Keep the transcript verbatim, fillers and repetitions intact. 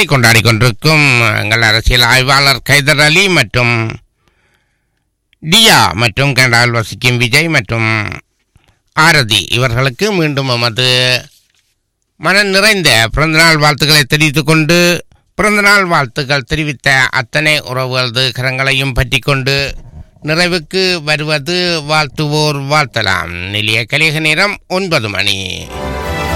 தினங்களை கொண்டாடி கொண்டிருக்கும் எங்கள் அரசியல் ஆய்வாளர் கைதர் அலி மற்றும் டியா மற்றும் கனடாவில் வசிக்கும் விஜய் மற்றும் ஆரதி இவர்களுக்கு மீண்டும் நமது மன நிறைந்த பிறந்தநாள் வாழ்த்துக்களை தெரிவித்துக் கொண்டு பிறந்தநாள் வாழ்த்துக்கள் தெரிவித்த அத்தனை உறவுகளது கரங்களையும் பற்றி கொண்டு நிறைவுக்கு வருவது வாழ்த்துவோர் வாழ்த்தலாம். நிலைய கலிக நேரம் ஒன்பது மணி.